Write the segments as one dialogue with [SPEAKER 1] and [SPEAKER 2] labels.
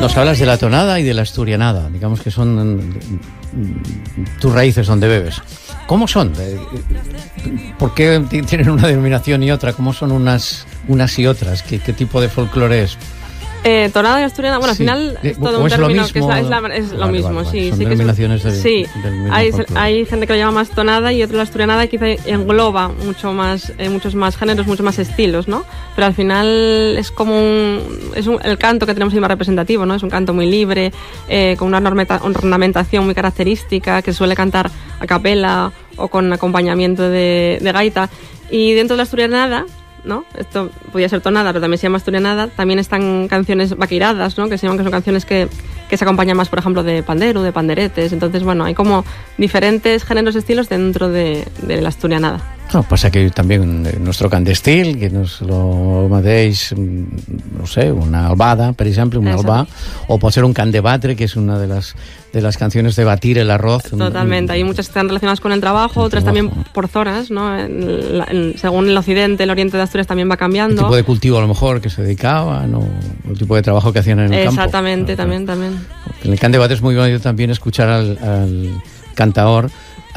[SPEAKER 1] Nos hablas de la tonada y de la asturianada, digamos que son tus raíces donde bebes. ¿Cómo son? ¿Por qué tienen una denominación y otra? ¿Cómo son unas y otras? ¿Qué tipo de folclore es?
[SPEAKER 2] Tonada y asturiana, bueno, al final es todo un término que es lo mismo. Sí,
[SPEAKER 1] son
[SPEAKER 2] sí,
[SPEAKER 1] denominaciones del
[SPEAKER 2] mismo hay gente que lo llama más tonada y otra la asturianada, quizá engloba muchos más géneros, muchos más estilos, ¿no? Pero al final es como el canto que tenemos ahí más representativo, ¿no? Es un canto muy libre, con una ornamentación muy característica, que suele cantar a capela o con acompañamiento de gaita. Y dentro de la asturianada, ¿no? Esto podía ser tonada, pero también se llama asturianada. También están canciones vaqueiradas, ¿no? Que se llaman, que son canciones que se acompañan más, por ejemplo, de pandero, de panderetes. Entonces, bueno, hay como diferentes géneros, estilos dentro de la asturianada.
[SPEAKER 1] No, pasa que también nuestro candestil, que nos lo matéis, no sé, una albada, por ejemplo, una albada, o puede ser un can de batre, que es una de las canciones de batir el arroz.
[SPEAKER 2] Totalmente, hay muchas que están relacionadas con el trabajo, otras también por zonas, ¿no? Según el occidente, el oriente de Asturias también va cambiando.
[SPEAKER 1] El tipo de cultivo a lo mejor que se dedicaban, o el tipo de trabajo que hacían en el campo.
[SPEAKER 2] Exactamente, también.
[SPEAKER 1] En el can de batre es muy bonito también escuchar al cantaor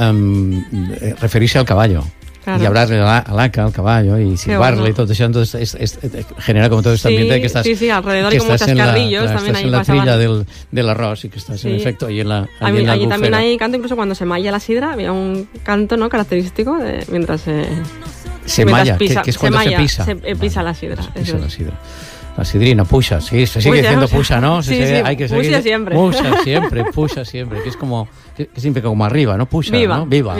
[SPEAKER 1] referirse al caballo. Claro. Y hablarle al caballo y silbarle y todo eso. Entonces genera como todo este ambiente de que estás...
[SPEAKER 2] Sí, alrededor y con muchos carrillos. También
[SPEAKER 1] estás en la trilla del arroz y que estás en efecto ahí en la
[SPEAKER 2] allí también hay canto, incluso cuando se malla la sidra, había un canto, ¿no?, característico mientras
[SPEAKER 1] se malla, que es cuando se pisa.
[SPEAKER 2] Se pisa la sidra.
[SPEAKER 1] Se pisa la sidra. La sidrina, puxa, sí, se sigue diciendo puxa, ¿no? Hay que seguir.
[SPEAKER 2] Puxa siempre.
[SPEAKER 1] Puxa siempre, que es como, que siempre como arriba, ¿no? Puxa,
[SPEAKER 2] viva,
[SPEAKER 1] ¿no? Viva,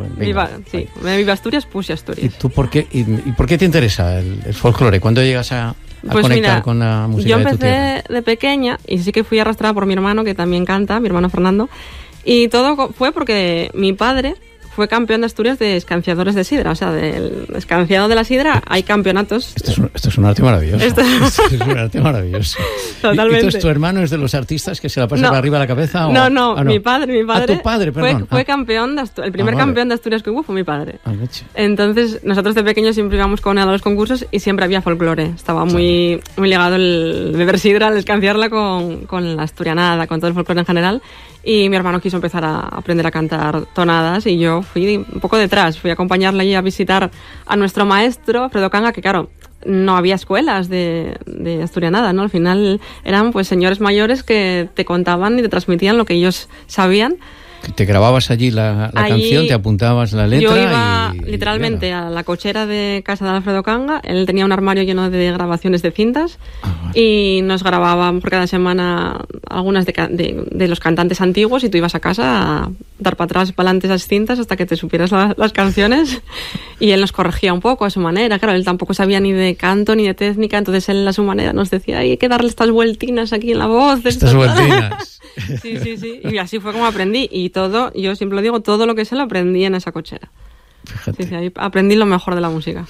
[SPEAKER 2] sí. Viva Asturias, puxa Asturias.
[SPEAKER 1] ¿Y tú por qué te interesa el folclore? ¿Cuándo llegas a conectar con la música de tu tierra?
[SPEAKER 2] Yo empecé de pequeña y sí que fui arrastrada por mi hermano, que también canta, mi hermano Fernando, y todo fue porque mi padre fue campeón de Asturias de escanciadores de sidra. O sea, del escanciado de la sidra hay campeonatos.
[SPEAKER 1] Esto es un arte maravilloso. Esto es un arte maravilloso.
[SPEAKER 2] Totalmente.
[SPEAKER 1] ¿Y entonces tu hermano es de los artistas que se la pasa para arriba de la cabeza?
[SPEAKER 2] No. Mi padre.
[SPEAKER 1] Tu padre, perdón.
[SPEAKER 2] Fue campeón de Asturias. El primer campeón de Asturias que hubo fue mi padre.
[SPEAKER 1] Leche.
[SPEAKER 2] Entonces, nosotros de pequeños siempre íbamos con él a los concursos y siempre había folclore. Estaba muy ligado el beber sidra, el escanciarla con la asturianada, con todo el folclore en general. Y mi hermano quiso empezar a aprender a cantar tonadas y yo fui un poco detrás. Fui a acompañarle allí a visitar a nuestro maestro, Fredo Canga, que claro, no había escuelas de asturianada, ¿no? Al final eran pues señores mayores que te contaban y te transmitían lo que ellos sabían.
[SPEAKER 1] Te grababas allí la canción, te apuntabas la letra.
[SPEAKER 2] Yo iba literalmente a la cochera de casa de Alfredo Canga. Él tenía un armario lleno de grabaciones de cintas y nos grabábamos por cada semana algunas de los cantantes antiguos y tú ibas a casa a dar para atrás, para adelante esas cintas hasta que te supieras las canciones y él nos corregía un poco a su manera. Claro, él tampoco sabía ni de canto ni de técnica, entonces él a su manera nos decía, hay que darle estas vueltinas aquí en la voz.
[SPEAKER 1] Estas vueltinas.
[SPEAKER 2] Sí. Y así fue como aprendí. Y todo, yo siempre lo digo, todo lo que sé lo aprendí en esa cochera.
[SPEAKER 1] Fíjate.
[SPEAKER 2] Sí, ahí aprendí lo mejor de la música.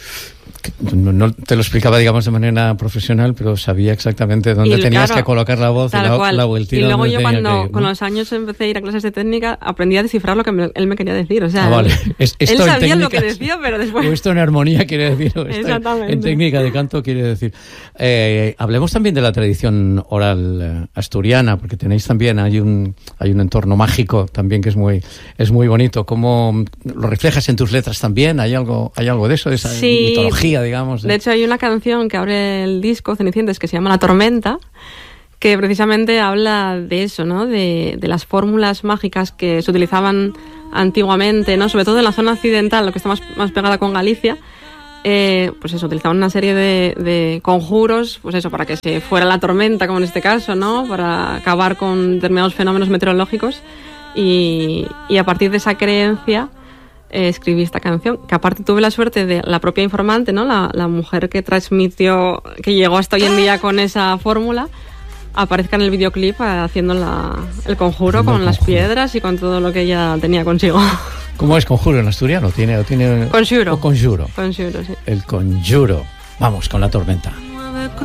[SPEAKER 1] No te lo explicaba, digamos, de manera profesional, pero sabía exactamente dónde tenías que colocar la voz y la vueltita.
[SPEAKER 2] Y luego yo con los años empecé a ir a clases de técnica, aprendí a descifrar lo que él me quería decir. O sea,
[SPEAKER 1] vale.
[SPEAKER 2] Él sabía lo que decía, pero después...
[SPEAKER 1] Esto en armonía quiere decir,
[SPEAKER 2] Exactamente.
[SPEAKER 1] En técnica de canto quiere decir. Hablemos también de la tradición oral asturiana, porque tenéis también, hay un entorno mágico también que es muy bonito. ¿Cómo lo reflejas en tus letras también? ¿Hay algo de eso, de esa mitología, digamos?
[SPEAKER 2] De hecho, hay una canción que abre el disco Cenicientas que se llama La Tormenta, que precisamente habla de eso, ¿no? De las fórmulas mágicas que se utilizaban antiguamente, ¿no? Sobre todo en la zona occidental, lo que está más pegada con Galicia. Pues eso, utilizaban una serie de conjuros, pues eso, para que se fuera la tormenta, como en este caso, ¿no? Para acabar con determinados fenómenos meteorológicos. Y a partir de esa creencia escribí esta canción, que aparte tuve la suerte de la propia informante, ¿no? La mujer que transmitió, que llegó hasta hoy en día con esa fórmula, aparezca en el videoclip haciendo el conjuro con las piedras y con todo lo que ella tenía consigo.
[SPEAKER 1] ¿Cómo es conjuro en asturiano? ¿Tiene
[SPEAKER 2] Conjuro.
[SPEAKER 1] O conjuro.
[SPEAKER 2] Conjuro, sí.
[SPEAKER 1] El conjuro. Vamos con La Tormenta.